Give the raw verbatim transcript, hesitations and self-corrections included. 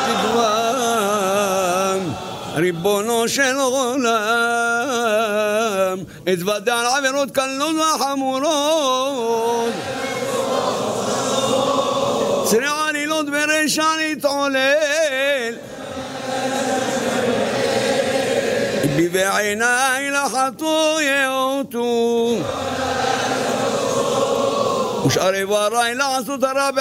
תתבם ריבונו של עולם התוודע על עבירות קלות וחמורות צרי עלילות ברשע להתעולל בעיניי לחטוא יאותו ושאר איבריי לעשות הרע